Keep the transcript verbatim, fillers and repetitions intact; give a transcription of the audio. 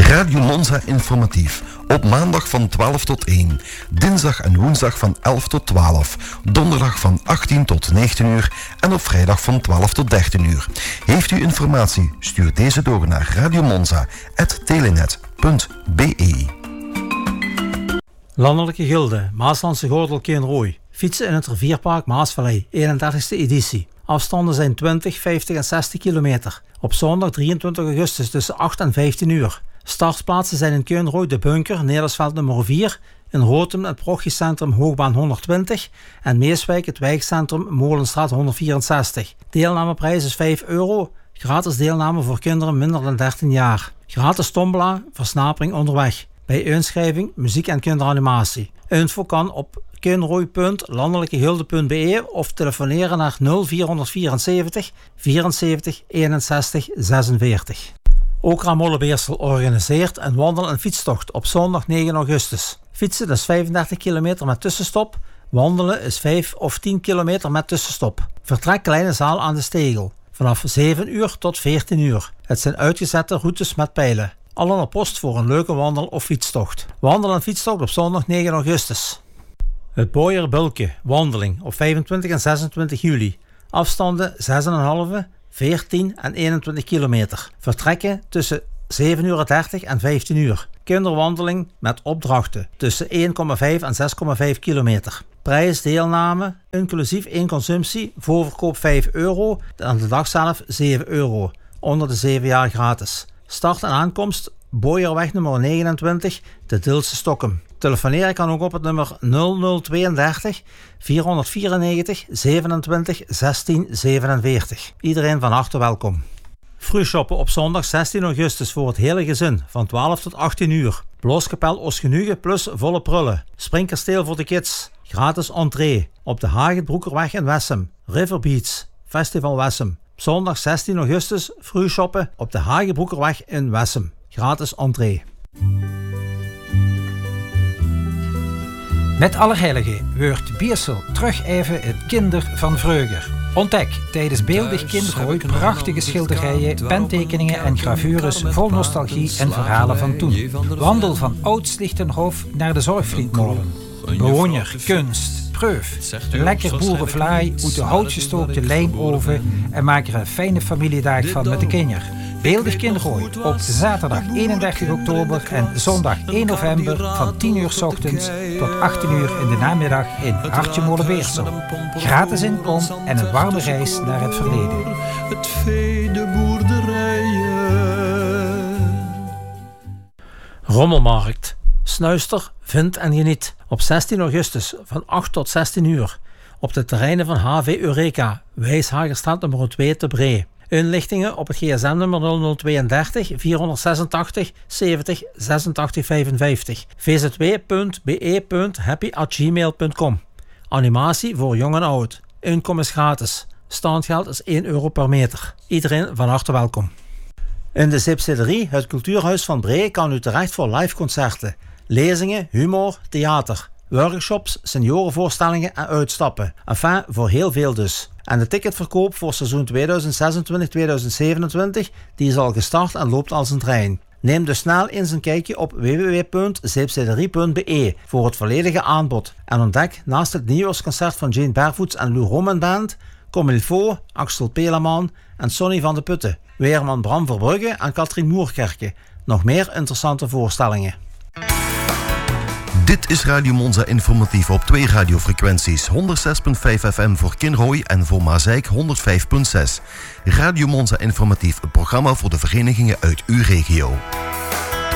Radio Monza informatief. Op maandag van twaalf tot één. Dinsdag en woensdag van elf tot twaalf. Donderdag van achttien tot negentien uur. En op vrijdag van twaalf tot dertien uur. Heeft u informatie? Stuur deze door naar radiomonza apenstaartje telenet punt b e. Landelijke Gilde, Maaslandse Gordel Keenrooi. Fietsen in het rivierpark Maasvallei, eenendertigste editie. Afstanden zijn twintig, vijftig en zestig kilometer. Op zondag drieëntwintig augustus tussen acht en vijftien uur. Startplaatsen zijn in Keenrooi de Bunker, Nederlandsveld nummer vier. In Rotem het Parochiecentrum Hoogbaan honderdtwintig. En Meeswijk het wijkcentrum Molenstraat honderdvierenzestig. Deelnameprijs is vijf euro. Gratis deelname voor kinderen minder dan dertien jaar. Gratis tombola, versnapering onderweg. Bij inschrijving, muziek en kinderanimatie. Info kan op keenrooi punt landelijkegilde punt b e of telefoneren naar nul vier vierenzeventig, vierenzeventig, eenenzestig, zesenveertig. Okra Molenbeersel organiseert een wandel- en fietstocht op zondag negen augustus. Fietsen is vijfendertig kilometer met tussenstop. Wandelen is vijf of tien kilometer met tussenstop. Vertrek kleine zaal aan de Stegel. Vanaf zeven uur tot veertien uur. Het zijn uitgezette routes met pijlen. Allen op post voor een leuke wandel- of fietstocht. Wandel- en fietstocht op zondag negen augustus. Het Boyer Bulke wandeling op vijfentwintig en zesentwintig juli. Afstanden zes komma vijf, veertien en eenentwintig kilometer. Vertrekken tussen zeven uur dertig en vijftien uur. Kinderwandeling met opdrachten tussen één komma vijf en zes komma vijf kilometer. Prijs deelname, inclusief één consumptie, voorverkoop vijf euro en de dag zelf zeven euro. Onder de zeven jaar gratis. Start en aankomst Boyerweg nummer negenentwintig, de Dilse Stokkum. Telefoneren kan ook op het nummer nul nul tweeëndertig, vierhonderdvierennegentig, zevenentwintig, zestien, zevenenveertig. Iedereen van harte welkom. Vroegshoppen op zondag zestien augustus voor het hele gezin van twaalf tot achttien uur. Blooskapel Oostgenuge plus volle prullen. Springkasteel voor de kids. Gratis entree. Op de Hagenbroekerweg in Wessem. River Beach. Festival Wessem. Zondag zestien augustus vroegshoppen op de Hagenbroekerweg in Wessem. Gratis entree. Met Allerheiligen wordt Biersel terug even het kinder van vreugde. Ontdek tijdens Beeldig Kindergooi prachtige schilderijen, pentekeningen en gravures vol nostalgie en verhalen van toen. Wandel van Oud-Slichtenhof naar de Zorgvlietmolen. Bewoner, kunst, proef. Lekker boerenvlaai uit de houtgestookte lijmoven en maak er een fijne familiedag van met de kinderen. Beeldig Kindergooi op zaterdag eenendertig oktober en zondag één november van tien uur 's ochtends tot achttien uur in de namiddag in Hartje Molenbeersel. Gratis inkom en een warme reis naar het verleden. Het vee, de boerderijen. Rommelmarkt. Snuister, vind en geniet. Op zestien augustus van acht tot zestien uur. Op de terreinen van H V Eureka, Wijshagerstraat nummer twee te Bree. Inlichtingen op het gsm-nummer nul nul tweeëndertig, vierhonderdzesentachtig, zeventig, zesentachtig, vijfenvijftig. v z w punt b e punt happy at gmail punt com. Animatie voor jong en oud. Inkom is gratis. Standgeld is één euro per meter. Iedereen van harte welkom. In de Zipsederie, het cultuurhuis van Bree, kan u terecht voor liveconcerten, lezingen, humor, theater, workshops, seniorenvoorstellingen en uitstappen. Enfin, voor heel veel dus. En de ticketverkoop voor seizoen tweeduizend zesentwintig tweeduizend zevenentwintig die is al gestart en loopt als een trein. Neem dus snel eens een kijkje op w w w punt zeepsederie punt b e voor het volledige aanbod. En ontdek naast het nieuwjaarsconcert van Jane Barefoots en Lou Roman Band, Comme il faut, Axel Pelaman en Sonny van de Putten, Weerman Bram Verbrugge en Katrien Moerkerke. Nog meer interessante voorstellingen. Dit is Radio Monza informatief op twee radiofrequenties. honderdzes komma vijf F M voor Kinrooi en voor Maasijk honderdvijf komma zes. Radio Monza informatief, een programma voor de verenigingen uit uw regio.